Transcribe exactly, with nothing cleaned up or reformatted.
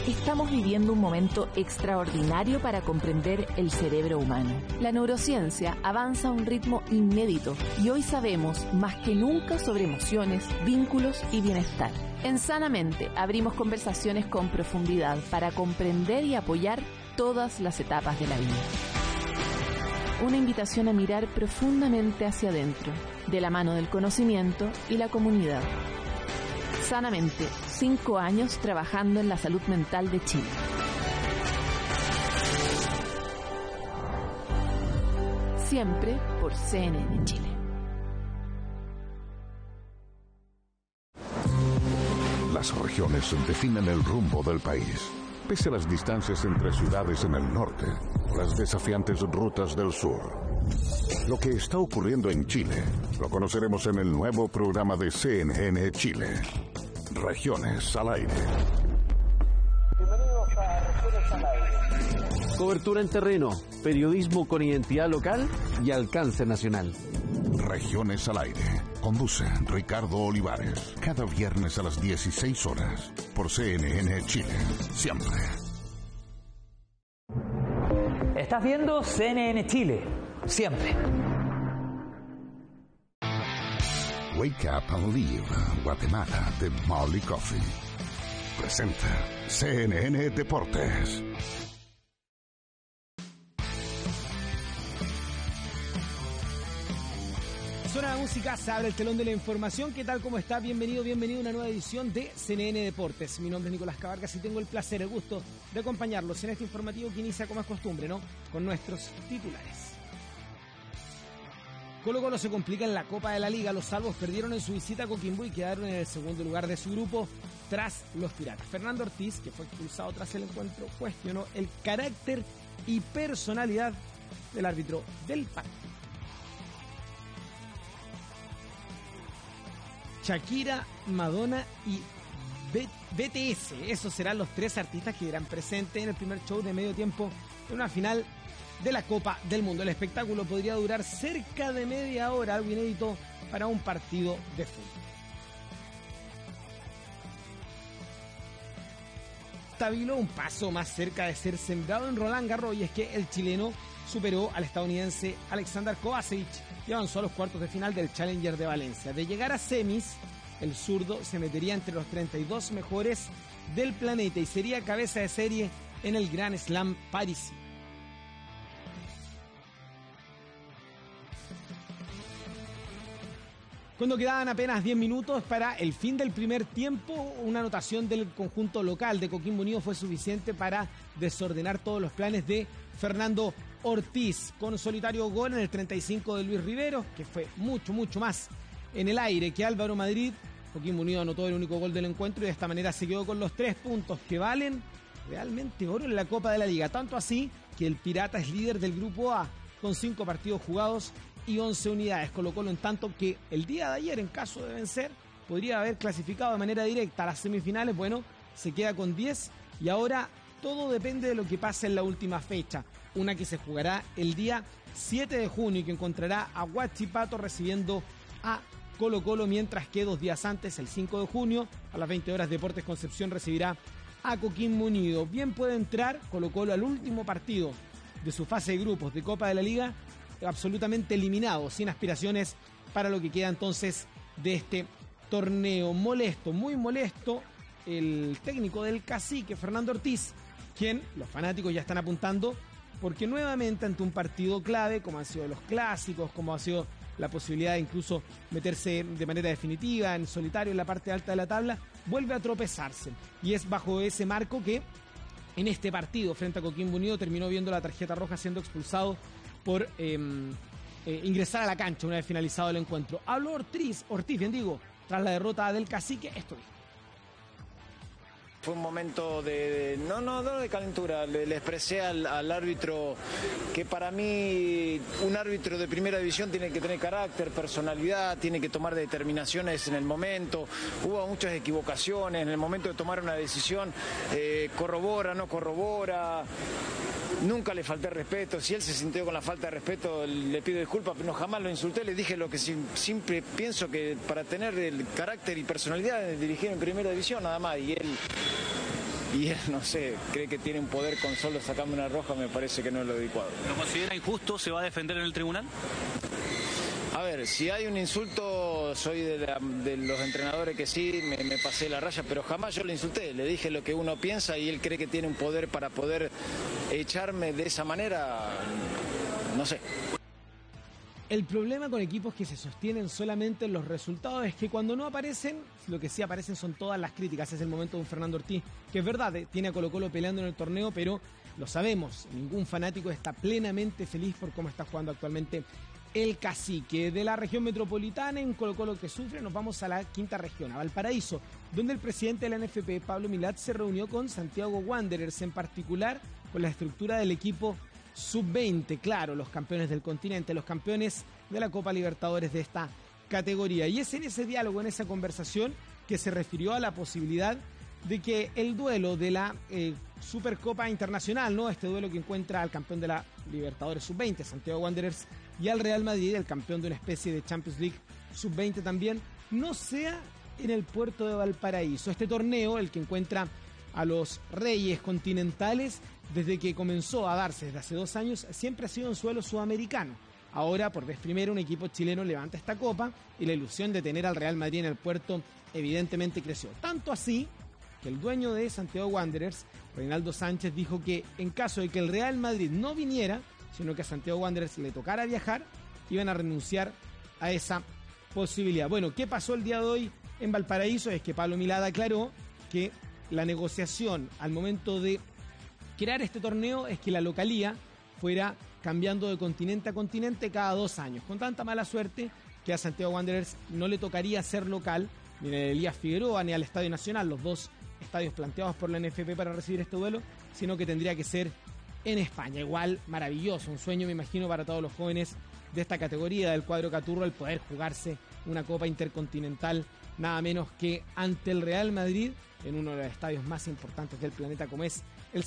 Estamos viviendo un momento extraordinario para comprender el cerebro humano. La neurociencia avanza a un ritmo inédito y hoy sabemos más que nunca sobre emociones, vínculos y bienestar. En Sanamente abrimos conversaciones con profundidad para comprender y apoyar todas las etapas de la vida. Una invitación a mirar profundamente hacia adentro, de la mano del conocimiento y la comunidad. Sanamente, cinco años trabajando en la salud mental de Chile. Siempre por C N N Chile. Las regiones definen el rumbo del país. Pese a las distancias entre ciudades en el norte, las desafiantes rutas del sur. Lo que está ocurriendo en Chile lo conoceremos en el nuevo programa de C N N Chile. Regiones al aire. Bienvenidos a Regiones al aire. Cobertura en terreno, periodismo con identidad local y alcance nacional. Regiones al aire. Conduce Ricardo Olivares. Cada viernes a las dieciséis horas por C N N Chile. Siempre. Estás viendo C N N Chile. Siempre. Wake Up and Live, Guatemala, de Molly Coffee. Presenta C N N Deportes. Suena la música, se abre el telón de la información. ¿Qué tal? ¿Cómo está? Bienvenido, bienvenido a una nueva edición de C N N Deportes. Mi nombre es Nicolás Cabargas y tengo el placer, el gusto de acompañarlos en este informativo que inicia como es costumbre, ¿no? Con nuestros titulares. Colo Colo se complica en la Copa de la Liga. Los salvos perdieron en su visita a Coquimbo y quedaron en el segundo lugar de su grupo tras los Piratas. Fernando Ortiz, que fue expulsado tras el encuentro, cuestionó el carácter y personalidad del árbitro del partido. Shakira, Madonna y B T S. Esos serán los tres artistas que irán presentes en el primer show de medio tiempo de una final de la Copa del Mundo. El espectáculo podría durar cerca de media hora, algo inédito para un partido de fútbol. Estabiló un paso más cerca de ser sembrado en Roland Garros, y es que el chileno superó al estadounidense Alexander Kovacevic y avanzó a los cuartos de final del Challenger de Valencia. De llegar a semis, el zurdo se metería entre los treinta y dos mejores del planeta y sería cabeza de serie en el Grand Slam parisino. Cuando quedaban apenas diez minutos para el fin del primer tiempo, una anotación del conjunto local de Coquimbo Unido fue suficiente para desordenar todos los planes de Fernando Ortiz, con solitario gol en el treinta y cinco de Luis Rivero, que fue mucho, mucho más en el aire que Álvaro Madrid. Coquimbo Unido anotó el único gol del encuentro y de esta manera se quedó con los tres puntos que valen realmente oro en la Copa de la Liga. Tanto así que el Pirata es líder del Grupo A con cinco partidos jugados y once unidades. Colo Colo, en tanto, que el día de ayer, en caso de vencer, podría haber clasificado de manera directa a las semifinales. Bueno, se queda con diez y ahora todo depende de lo que pase en la última fecha, una que se jugará el día siete de junio y que encontrará a Huachipato recibiendo a Colo Colo, mientras que dos días antes, el cinco de junio, a las veinte horas, Deportes Concepción recibirá a Coquimbo Unido. Bien puede entrar Colo Colo al último partido de su fase de grupos de Copa de la Liga absolutamente eliminado, sin aspiraciones para lo que queda entonces de este torneo. Molesto, muy molesto el técnico del Cacique, Fernando Ortiz, quien los fanáticos ya están apuntando, porque nuevamente ante un partido clave, como han sido los clásicos, como ha sido la posibilidad de incluso meterse de manera definitiva en solitario en la parte alta de la tabla, vuelve a tropezarse. Y es bajo ese marco que en este partido frente a Coquimbo Unido terminó viendo la tarjeta roja, siendo expulsado por eh, eh, ingresar a la cancha una vez finalizado el encuentro. Habló Ortiz, Ortiz, bien digo, tras la derrota del Cacique, esto dijo. Fue un momento de, no, no, no de calentura, le, le expresé al, al árbitro que para mí un árbitro de primera división tiene que tener carácter, personalidad, tiene que tomar determinaciones en el momento. Hubo muchas equivocaciones en el momento de tomar una decisión, eh, corrobora, no corrobora. Nunca le falté respeto, si él se sintió con la falta de respeto le pido disculpas, pero no, jamás lo insulté, le dije lo que siempre pienso, que para tener el carácter y personalidad de dirigir en primera división nada más, y él y él, no sé, cree que tiene un poder con solo sacarme una roja, me parece que no es lo adecuado. ¿Lo considera injusto? ¿Se va a defender en el tribunal? A ver, si hay un insulto, soy de, la, de los entrenadores que sí, me, me pasé la raya, pero jamás yo le insulté, le dije lo que uno piensa y él cree que tiene un poder para poder echarme de esa manera, no sé. El problema con equipos que se sostienen solamente en los resultados es que cuando no aparecen, lo que sí aparecen son todas las críticas. Es el momento de un Fernando Ortiz, que es verdad, tiene a Colo-Colo peleando en el torneo, pero lo sabemos, ningún fanático está plenamente feliz por cómo está jugando actualmente el Cacique. De la región metropolitana, en Colo-Colo que sufre, nos vamos a la quinta región, a Valparaíso, donde el presidente de la N F P, Pablo Milat, se reunió con Santiago Wanderers, en particular con la estructura del equipo sub veinte, claro, los campeones del continente, los campeones de la Copa Libertadores de esta categoría. Y es en ese diálogo, en esa conversación, que se refirió a la posibilidad de que el duelo de la eh, Supercopa Internacional, ¿no? Este duelo que encuentra al campeón de la Libertadores sub veinte, Santiago Wanderers, y al Real Madrid, el campeón de una especie de Champions League sub veinte también, no sea en el puerto de Valparaíso. Este torneo, el que encuentra a los reyes continentales, desde que comenzó a darse desde hace dos años, siempre ha sido en suelo sudamericano. Ahora, por vez primera, un equipo chileno levanta esta copa y la ilusión de tener al Real Madrid en el puerto evidentemente creció. Tanto así que el dueño de Santiago Wanderers, Reinaldo Sánchez, dijo que en caso de que el Real Madrid no viniera, sino que a Santiago Wanderers le tocara viajar, iban a renunciar a esa posibilidad. Bueno, ¿qué pasó el día de hoy en Valparaíso? Es que Pablo Milad aclaró que la negociación al momento de crear este torneo es que la localía fuera cambiando de continente a continente cada dos años, con tanta mala suerte que a Santiago Wanderers no le tocaría ser local ni en el Elías Figueroa ni al Estadio Nacional, los dos estadios planteados por la N F P para recibir este duelo, sino que tendría que ser en España. Igual, maravilloso, un sueño, me imagino, para todos los jóvenes de esta categoría del cuadro Caturro, el poder jugarse una Copa Intercontinental, nada menos que ante el Real Madrid, en uno de los estadios más importantes del planeta, como es